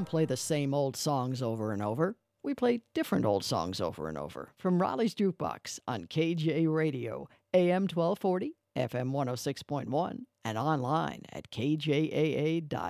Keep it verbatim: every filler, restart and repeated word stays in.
don't play the same old songs over and over. We play different old songs over and over from Raleigh's Jukebox on K J Radio, A M twelve forty, F M one oh six point one, and online at k j a a dot